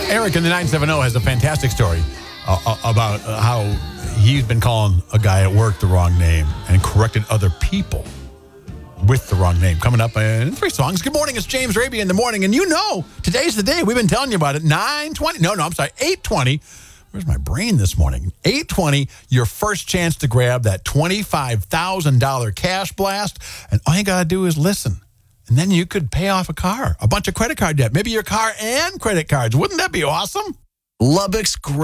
Eric in the 970 has a fantastic story about how he's been calling a guy at work the wrong name and corrected other people with the wrong name. Coming up in 3 songs. Good morning, it's James Raby in the morning. And you know, today's the day. We've been telling you about it. 8:20. Where's my brain this morning? 8:20, your first chance to grab that $25,000 cash blast. And all you got to do is listen. And then you could pay off a car, a bunch of credit card debt, maybe your car and credit cards. Wouldn't that be awesome? Lubbock's great.